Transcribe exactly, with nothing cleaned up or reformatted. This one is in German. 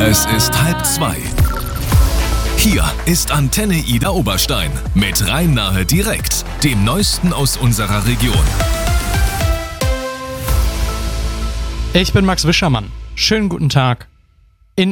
Es ist halb zwei. Hier ist Antenne Ida Oberstein mit Rhein-Nahe direkt, dem Neuesten aus unserer Region. Ich bin Max Wischermann. Schönen guten Tag.